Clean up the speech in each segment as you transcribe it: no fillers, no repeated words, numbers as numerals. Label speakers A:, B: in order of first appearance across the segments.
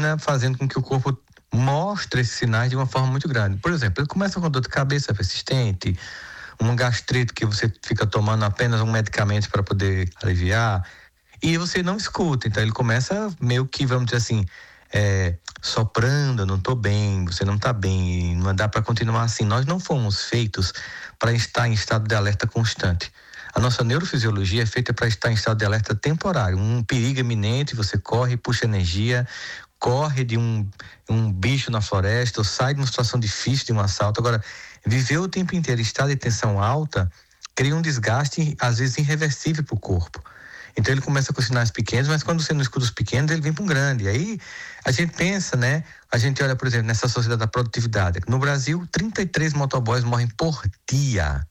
A: termina fazendo com que o corpo mostre esses sinais de uma forma muito grande. Por exemplo, ele começa com dor de cabeça persistente, uma gastrite que você fica tomando apenas um medicamento para poder aliviar, e você não escuta. Então ele começa meio que, vamos dizer assim, soprando, não estou bem, você não está bem, não dá para continuar assim. Nós não fomos feitos para estar em estado de alerta constante. A nossa neurofisiologia é feita para estar em estado de alerta temporário. Um perigo iminente, você corre, puxa energia, corre de um bicho na floresta, ou sai de uma situação difícil, de um assalto. Agora, viver o tempo inteiro em estado de tensão alta cria um desgaste, às vezes, irreversível para o corpo. Então ele começa com sinais pequenos, mas quando você não escuta os pequenos, ele vem para um grande. Aí a gente pensa, né? A gente olha, por exemplo, nessa sociedade da produtividade. No Brasil, 33 motoboys morrem por dia.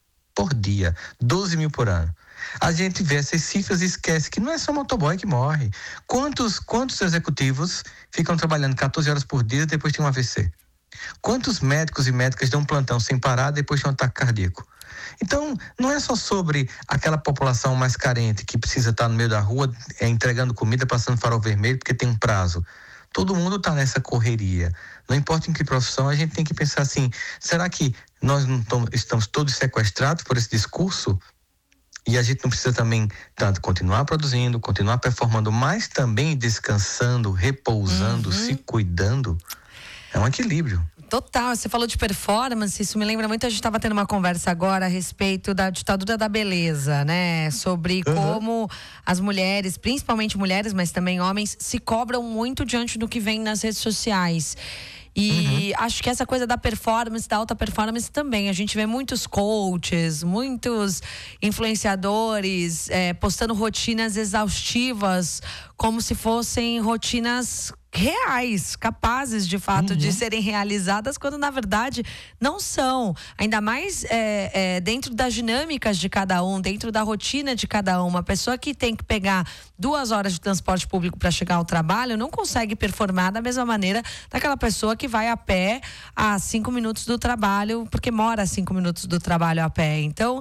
A: 12 mil por ano. A gente vê essas cifras e esquece que não é só motoboy que morre. Quantos executivos ficam trabalhando 14 horas por dia e depois tem um AVC? Quantos médicos e médicas dão um plantão sem parar depois de um ataque cardíaco? Então, não é só sobre aquela população mais carente que precisa estar no meio da rua entregando comida, passando farol vermelho porque tem um prazo. Todo mundo está nessa correria. Não importa em que profissão, a gente tem que pensar assim, será que nós não estamos todos sequestrados por esse discurso? E a gente não precisa também tanto continuar produzindo, continuar performando, mas também descansando, repousando, se cuidando. É um equilíbrio.
B: Total, você falou de performance, isso me lembra muito, a gente estava tendo uma conversa agora a respeito da ditadura da beleza, né? Sobre como as mulheres, principalmente mulheres, mas também homens, se cobram muito diante do que vem nas redes sociais. E acho que essa coisa da performance, da alta performance também. A gente vê muitos coaches, muitos influenciadores postando rotinas exaustivas como se fossem rotinas reais, capazes de fato de serem realizadas, quando na verdade não são. Ainda mais dentro das dinâmicas de cada um, dentro da rotina de cada um. Uma pessoa que tem que pegar 2 horas de transporte público para chegar ao trabalho não consegue performar da mesma maneira daquela pessoa que vai a pé a 5 minutos do trabalho, porque mora a 5 minutos do trabalho a pé. Então,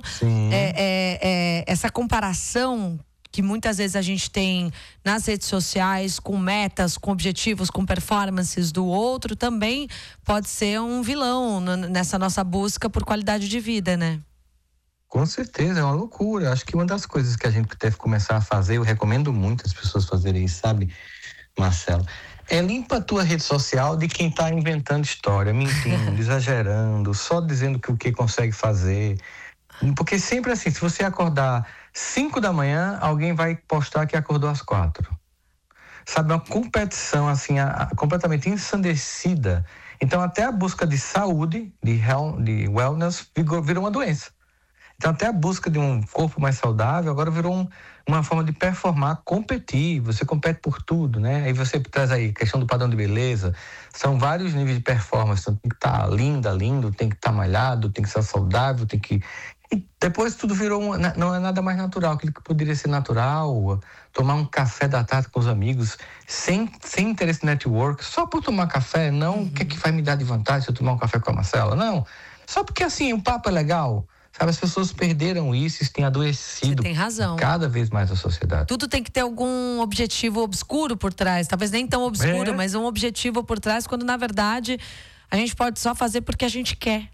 B: essa comparação que muitas vezes a gente tem nas redes sociais, com metas, com objetivos, com performances do outro, também pode ser um vilão nessa nossa busca por qualidade de vida, né?
A: Com certeza, é uma loucura. Acho que uma das coisas que a gente deve começar a fazer, eu recomendo muito as pessoas fazerem isso, sabe, Marcelo? Limpa a tua rede social de quem está inventando história, mentindo, exagerando, só dizendo o que consegue fazer. Porque sempre assim, se você acordar 5 da manhã, alguém vai postar que acordou às 4. Sabe, uma competição assim, completamente ensandecida. Então, até a busca de saúde, de wellness, virou uma doença. Então, até a busca de um corpo mais saudável agora virou uma forma de performar, competir. Você compete por tudo, né? Aí você traz aí a questão do padrão de beleza. São vários níveis de performance. Então, tem que estar lindo, tem que estar malhado, tem que estar saudável, tem que... E depois tudo virou, não é nada mais natural. Aquilo que poderia ser natural, tomar um café da tarde com os amigos, sem interesse network, só por tomar café, não o que vai me dar de vantagem se eu tomar um café com a Marcela, não. Só porque assim, o papo é legal, sabe? As pessoas perderam isso têm adoecido.
B: Você tem razão.
A: Cada vez mais a sociedade.
B: Tudo tem que ter algum objetivo obscuro por trás, talvez nem tão obscuro, mas um objetivo por trás, quando na verdade a gente pode só fazer porque a gente quer.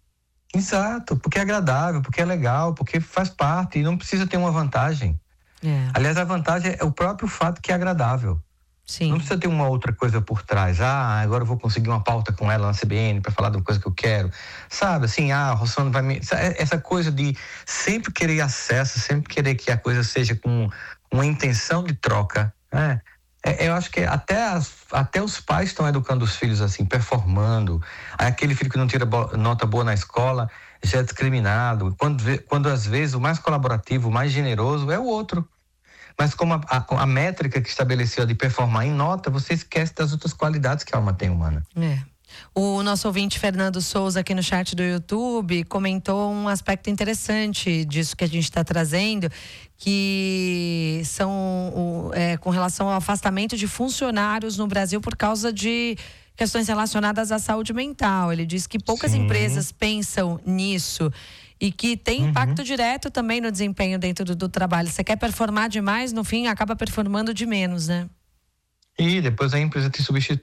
A: Exato, porque é agradável, porque é legal, porque faz parte e não precisa ter uma vantagem. Aliás, a vantagem é o próprio fato que é agradável.
B: Sim.
A: Não precisa ter uma outra coisa por trás. Agora eu vou conseguir uma pauta com ela na CBN para falar de uma coisa que eu quero. Sabe, assim, a Rossana vai me... Essa coisa de sempre querer acesso, sempre querer que a coisa seja com uma intenção de troca, né? Eu acho que até os pais estão educando os filhos assim, performando. Aquele filho que não tira nota boa na escola já é discriminado. Quando às vezes o mais colaborativo, o mais generoso é o outro. Mas como a métrica que estabeleceu de performar em nota, você esquece das outras qualidades que a alma tem humana.
B: O nosso ouvinte Fernando Souza aqui no chat do YouTube comentou um aspecto interessante disso que a gente está trazendo, que são com relação ao afastamento de funcionários no Brasil por causa de questões relacionadas à saúde mental. Ele diz que poucas empresas pensam nisso e que tem impacto direto também no desempenho dentro do trabalho. Você quer performar demais, no fim acaba performando de menos, né?
A: E depois a empresa te